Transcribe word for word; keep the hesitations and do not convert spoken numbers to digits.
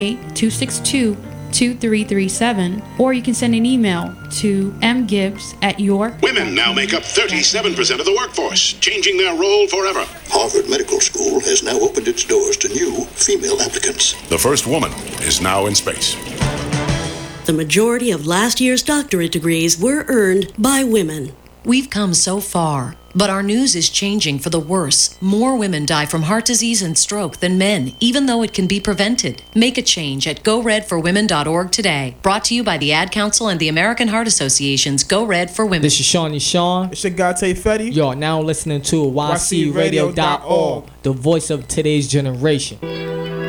two six two, two three three seven, or you can send an email to mgibbs at your. Women now make up thirty-seven percent of the workforce, changing their role forever. Harvard Medical School has now opened its doors to new female applicants. The first woman is now in space. The majority of last year's doctorate degrees were earned by women. We've come so far, but our news is changing for the worse. More women die from heart disease and stroke than men, even though it can be prevented. Make a change at go red for women dot org today. Brought to you by the Ad Council and the American Heart Association's Go Red for Women. This is Shawnee Sean. It's your guy Tay Fetty. You're now listening to Y C radio dot org, the voice of today's generation.